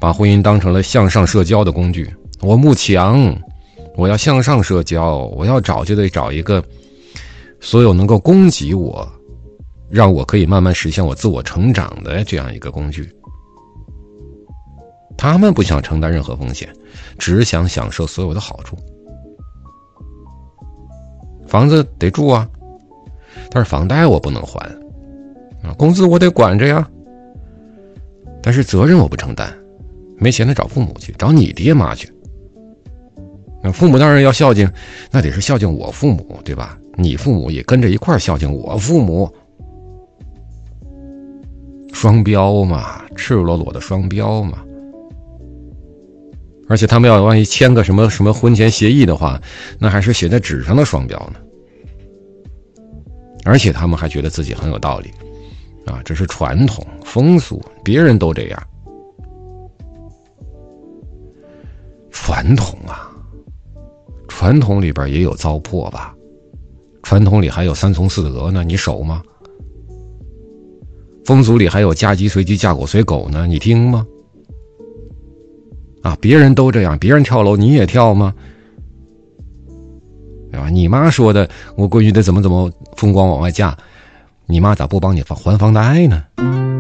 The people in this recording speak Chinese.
把婚姻当成了向上社交的工具。我慕强，我要向上社交，我要就得找一个所有能够供给我，让我可以慢慢实现我自我成长的这样一个工具。他们不想承担任何风险，只想享受所有的好处。房子得住啊，但是房贷我不能还啊，工资我得管着呀，但是责任我不承担。没钱的找父母去，找你爹妈去。那父母当然要孝敬，那得是孝敬我父母，对吧？你父母也跟着一块孝敬我父母。双标嘛，赤裸裸的双标嘛。而且他们要万一签个什么婚前协议的话，那还是写在纸上的双标呢。而且他们还觉得自己很有道理啊，这是传统风俗，别人都这样。传统啊，传统里边也有糟粕吧？传统里还有三从四德呢，你守吗？风俗里还有嫁鸡随鸡嫁狗随狗呢，你听吗？啊，别人都这样，别人跳楼你也跳吗？对吧？你妈说的我闺女得怎么风光往外嫁，你妈咋不帮你还房贷呢？